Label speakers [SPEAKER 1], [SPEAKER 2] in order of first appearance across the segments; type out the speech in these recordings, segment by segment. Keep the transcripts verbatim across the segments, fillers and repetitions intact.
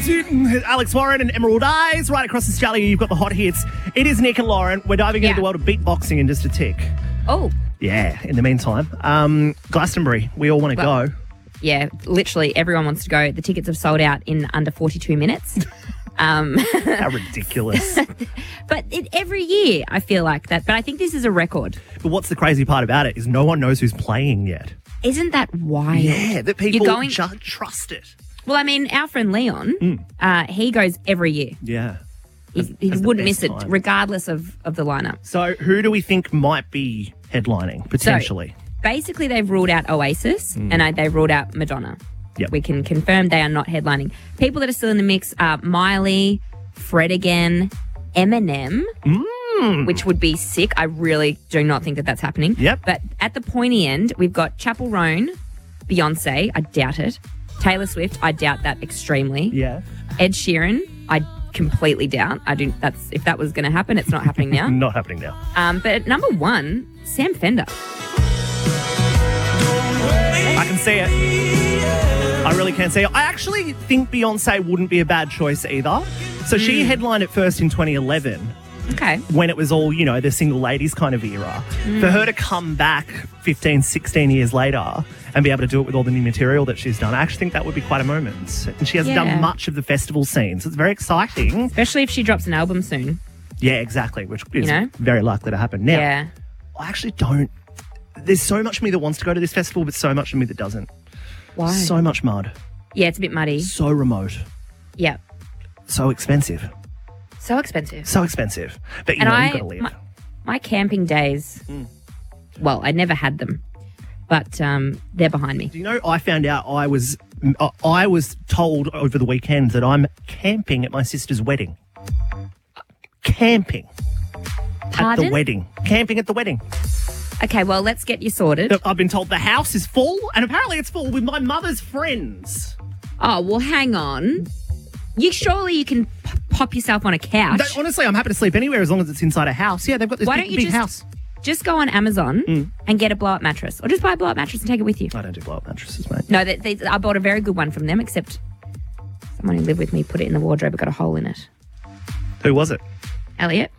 [SPEAKER 1] James Newton, Alex Warren and Emerald Eyes. Right across Australia, you've got the hot hits. It is Nick and Lauren. We're diving
[SPEAKER 2] Yeah.
[SPEAKER 1] into the world of beatboxing in just a tick.
[SPEAKER 2] Oh,
[SPEAKER 1] Yeah, in the meantime. Um, Glastonbury, we all want to
[SPEAKER 2] Well-
[SPEAKER 1] go.
[SPEAKER 2] yeah. Literally everyone wants to go. The tickets have sold out in under forty-two minutes. Um,
[SPEAKER 1] How ridiculous.
[SPEAKER 2] but it, every year I feel like that. But I think this is a record.
[SPEAKER 1] But what's the crazy part about it is no one knows who's playing yet.
[SPEAKER 2] Isn't that wild?
[SPEAKER 1] Yeah, that people
[SPEAKER 2] You're going-
[SPEAKER 1] ju- trust it.
[SPEAKER 2] Well, I mean, our friend Leon, uh, he goes every year.
[SPEAKER 1] Yeah.
[SPEAKER 2] He, he
[SPEAKER 1] that's the
[SPEAKER 2] wouldn't
[SPEAKER 1] best
[SPEAKER 2] miss it,
[SPEAKER 1] time.
[SPEAKER 2] regardless of, of the lineup.
[SPEAKER 1] So who do we think might be headlining, potentially?
[SPEAKER 2] Basically, they've ruled out Oasis and I, they've ruled out Madonna.
[SPEAKER 1] Yep.
[SPEAKER 2] We can confirm they are not headlining. People that are still in the mix are Miley, Fred again, Eminem, which would be sick. I really do not think that that's happening.
[SPEAKER 1] Yep.
[SPEAKER 2] But at the pointy end, we've got Chappell Roan, Beyonce, I doubt it. Taylor Swift, I doubt that extremely.
[SPEAKER 1] Yeah.
[SPEAKER 2] Ed Sheeran, I completely doubt. I do. That's if that was going to happen, it's not happening now.
[SPEAKER 1] Not happening now.
[SPEAKER 2] Um, but at number one, Sam Fender.
[SPEAKER 1] I can see it. I really can see it. I actually think Beyonce wouldn't be a bad choice either. So she headlined it first in twenty eleven
[SPEAKER 2] Okay.
[SPEAKER 1] when it was all, you know, the single ladies kind of era. For her to come back fifteen, sixteen years later and be able to do it with all the new material that she's done, I actually think that would be quite a moment. And she hasn't
[SPEAKER 2] Yeah.
[SPEAKER 1] done much of the festival scene, so it's very exciting.
[SPEAKER 2] Especially if she drops an album soon.
[SPEAKER 1] Yeah, exactly, which is
[SPEAKER 2] You know?
[SPEAKER 1] very likely to happen. Now,
[SPEAKER 2] Yeah.
[SPEAKER 1] I actually don't. There's so much of me that wants to go to this festival, but so much of me that doesn't.
[SPEAKER 2] Why?
[SPEAKER 1] So much mud,
[SPEAKER 2] Yeah, it's a bit muddy.
[SPEAKER 1] so remote,
[SPEAKER 2] Yeah.
[SPEAKER 1] so expensive.
[SPEAKER 2] So expensive.
[SPEAKER 1] So expensive. But you
[SPEAKER 2] And
[SPEAKER 1] know,
[SPEAKER 2] I,
[SPEAKER 1] you've got to live.
[SPEAKER 2] my, my camping days, well, I never had them, but um, they're behind me.
[SPEAKER 1] Do you know, I found out I was uh, I was told over the weekend that I'm camping at my sister's wedding. Camping at
[SPEAKER 2] Pardon?
[SPEAKER 1] the wedding. Camping at the wedding.
[SPEAKER 2] Okay, well, let's get you sorted.
[SPEAKER 1] I've been told the house is full, and apparently it's full with my mother's friends.
[SPEAKER 2] Oh, well, hang on. You surely you can p- pop yourself on a couch.
[SPEAKER 1] No, honestly, I'm happy to sleep anywhere as long as it's inside a house. Yeah, they've got this
[SPEAKER 2] Why
[SPEAKER 1] big,
[SPEAKER 2] don't you
[SPEAKER 1] big
[SPEAKER 2] just
[SPEAKER 1] house.
[SPEAKER 2] just go on Amazon and get a blow-up mattress, or just buy a blow-up mattress and take it with you?
[SPEAKER 1] I don't do blow-up mattresses, mate.
[SPEAKER 2] No, they, they, I bought a very good one from them, except someone who lived with me put it in the wardrobe, it got a hole in it.
[SPEAKER 1] Who was it?
[SPEAKER 2] Elliot?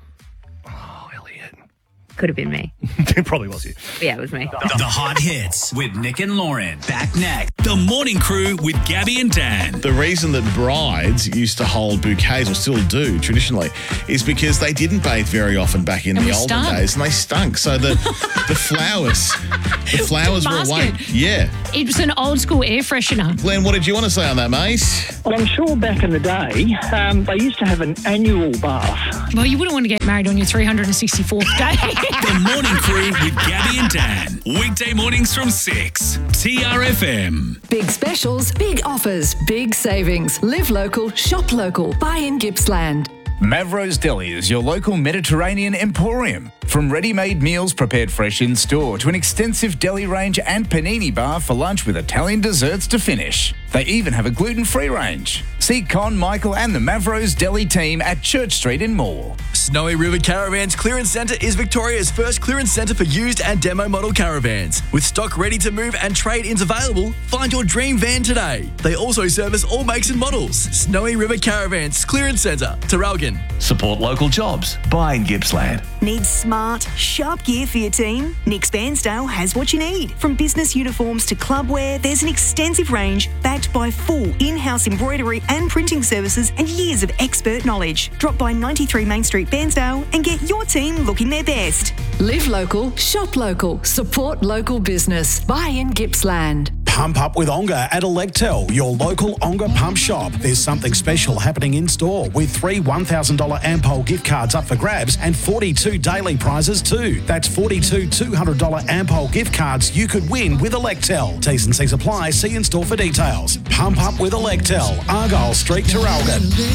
[SPEAKER 1] Oh, Elliot.
[SPEAKER 2] Could have been me.
[SPEAKER 1] It probably was you.
[SPEAKER 2] But yeah, it was me.
[SPEAKER 3] The, the hot hits with Nick and Lauren. Back next. The Morning Crew with Gabby and Dan.
[SPEAKER 4] The reason that brides used to hold bouquets, or still do traditionally, is because they didn't bathe very often back in
[SPEAKER 5] And
[SPEAKER 4] the
[SPEAKER 5] we
[SPEAKER 4] olden
[SPEAKER 5] stunk.
[SPEAKER 4] days, and they stunk. So the the flowers, the flowers were away.
[SPEAKER 5] Basket.
[SPEAKER 4] Yeah.
[SPEAKER 5] It was an old school air freshener.
[SPEAKER 4] Glenn, what did you want to say on that, mate?
[SPEAKER 6] Well, I'm sure back in the day, um, they used to have an annual bath.
[SPEAKER 5] Well, you wouldn't want to get married on your three hundred sixty-fourth day.
[SPEAKER 3] The Morning Crew with Gabby and Dan. Weekday mornings from six. T R F M.
[SPEAKER 7] Big specials, big offers, big savings. Live local, shop local. Buy in Gippsland.
[SPEAKER 8] Mavro's Deli is your local Mediterranean emporium. From ready-made meals prepared fresh in store to an extensive deli range and panini bar for lunch with Italian desserts to finish. They even have a gluten-free range. See Con, Michael and the Mavro's Deli team at Church Street in Morwell.
[SPEAKER 9] Snowy River Caravans Clearance Centre is Victoria's first clearance centre for used and demo model caravans. With stock ready to move and trade-ins available, find your dream van today. They also service all makes and models. Snowy River Caravans Clearance Centre, Terralgan.
[SPEAKER 3] Support local jobs. Buy in Gippsland.
[SPEAKER 10] Need smart, sharp gear for your team? Nick's Bairnsdale has what you need. From business uniforms to club wear, there's an extensive range backed by full in-house embroidery and printing services and years of expert knowledge. Drop by ninety-three Main Street, Bairnsdale and get your team looking their best.
[SPEAKER 7] Live local, shop local. Support local business. Buy in Gippsland.
[SPEAKER 11] Pump up with Onga at Electel, your local Onga pump shop. There's something special happening in store with three one thousand dollars Ampol gift cards up for grabs and forty-two daily prizes too. That's forty-two two hundred dollars Ampol gift cards you could win with Electel. T's and C's apply. See in store for details. Pump up with Electel, Argyle Street, Terralgan.